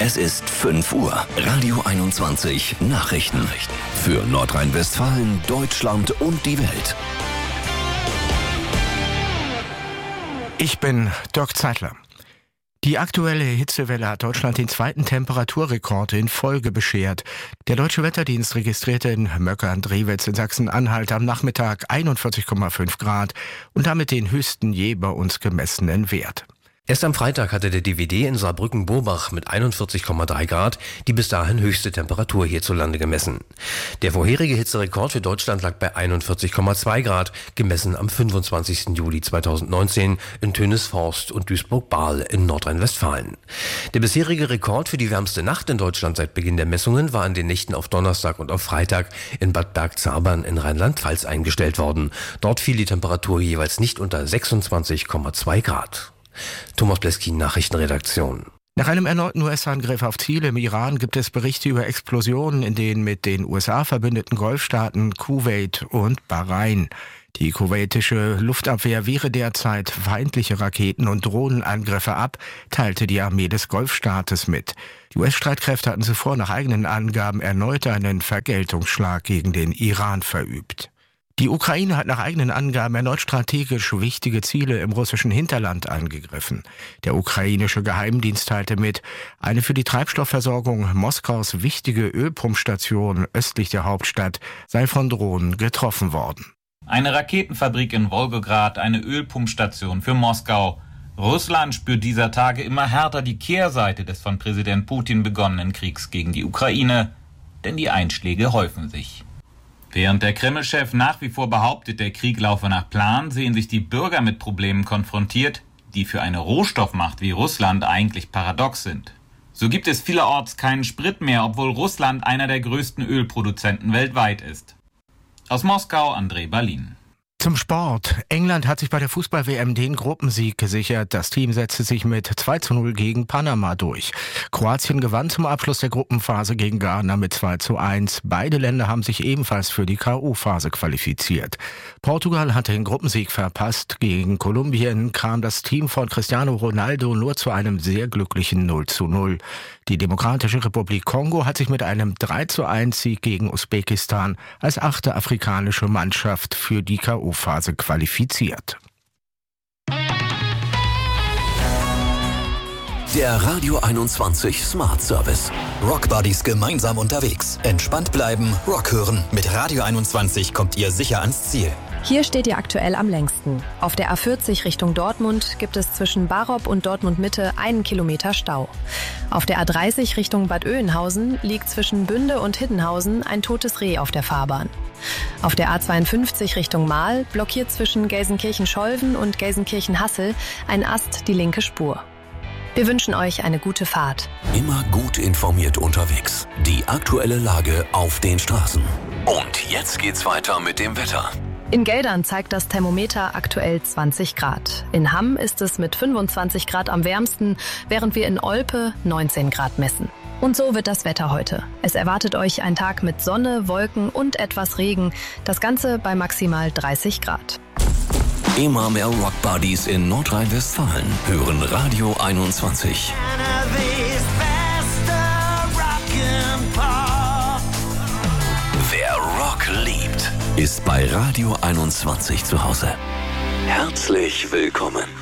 Es ist 5 Uhr. Radio 21 Nachrichten. Für Nordrhein-Westfalen, Deutschland und die Welt. Ich bin Dirk Zeitler. Die aktuelle Hitzewelle hat Deutschland den zweiten Temperaturrekord in Folge beschert. Der Deutsche Wetterdienst registrierte in Möckern-Drewitz in Sachsen-Anhalt am Nachmittag 41,5 Grad und damit den höchsten je bei uns gemessenen Wert. Erst am Freitag hatte der DWD in Saarbrücken-Burbach mit 41,3 Grad die bis dahin höchste Temperatur hierzulande gemessen. Der vorherige Hitzerekord für Deutschland lag bei 41,2 Grad, gemessen am 25. Juli 2019 in Tönisforst und Duisburg-Bahl in Nordrhein-Westfalen. Der bisherige Rekord für die wärmste Nacht in Deutschland seit Beginn der Messungen war an den Nächten auf Donnerstag und auf Freitag in Bad Bergzabern in Rheinland-Pfalz eingestellt worden. Dort fiel die Temperatur jeweils nicht unter 26,2 Grad. Thomas Bleskin, Nachrichtenredaktion. Nach einem erneuten US-Angriff auf Ziele im Iran gibt es Berichte über Explosionen in den mit den USA verbündeten Golfstaaten Kuwait und Bahrain. Die kuwaitische Luftabwehr wehre derzeit feindliche Raketen- und Drohnenangriffe ab, teilte die Armee des Golfstaates mit. Die US-Streitkräfte hatten zuvor nach eigenen Angaben erneut einen Vergeltungsschlag gegen den Iran verübt. Die Ukraine hat nach eigenen Angaben erneut strategisch wichtige Ziele im russischen Hinterland angegriffen. Der ukrainische Geheimdienst teilte mit, eine für die Treibstoffversorgung Moskaus wichtige Ölpumpstation östlich der Hauptstadt sei von Drohnen getroffen worden. Eine Raketenfabrik in Wolgograd, eine Ölpumpstation für Moskau. Russland spürt dieser Tage immer härter die Kehrseite des von Präsident Putin begonnenen Kriegs gegen die Ukraine, denn die Einschläge häufen sich. Während der Kreml-Chef nach wie vor behauptet, der Krieg laufe nach Plan, sehen sich die Bürger mit Problemen konfrontiert, die für eine Rohstoffmacht wie Russland eigentlich paradox sind. So gibt es vielerorts keinen Sprit mehr, obwohl Russland einer der größten Ölproduzenten weltweit ist. Aus Moskau, André Berlin. Zum Sport. England hat sich bei der Fußball-WM den Gruppensieg gesichert. Das Team setzte sich mit 2:0 gegen Panama durch. Kroatien gewann zum Abschluss der Gruppenphase gegen Ghana mit 2:1. Beide Länder haben sich ebenfalls für die K.O.-Phase qualifiziert. Portugal hatte den Gruppensieg verpasst. Gegen Kolumbien kam das Team von Cristiano Ronaldo nur zu einem sehr glücklichen 0:0. Die Demokratische Republik Kongo hat sich mit einem 3:1-Sieg gegen Usbekistan als 8. afrikanische Mannschaft für die K.O.-Phase qualifiziert. Der Radio 21 Smart Service. Rock Buddies gemeinsam unterwegs. Entspannt bleiben, Rock hören. Mit Radio 21 kommt ihr sicher ans Ziel. Hier steht ihr aktuell am längsten. Auf der A40 Richtung Dortmund gibt es zwischen Barop und Dortmund Mitte 1 Kilometer Stau. Auf der A30 Richtung Bad Oeynhausen liegt zwischen Bünde und Hiddenhausen ein totes Reh auf der Fahrbahn. Auf der A52 Richtung Mahl blockiert zwischen Gelsenkirchen-Scholven und Gelsenkirchen-Hassel ein Ast die linke Spur. Wir wünschen euch eine gute Fahrt. Immer gut informiert unterwegs. Die aktuelle Lage auf den Straßen. Und jetzt geht's weiter mit dem Wetter. In Geldern zeigt das Thermometer aktuell 20 Grad. In Hamm ist es mit 25 Grad am wärmsten, während wir in Olpe 19 Grad messen. Und so wird das Wetter heute. Es erwartet euch ein Tag mit Sonne, Wolken und etwas Regen. Das Ganze bei maximal 30 Grad. Immer mehr Rock Buddies in Nordrhein-Westfalen hören Radio 21. Wer Rock liebt, ist bei Radio 21 zu Hause. Herzlich willkommen.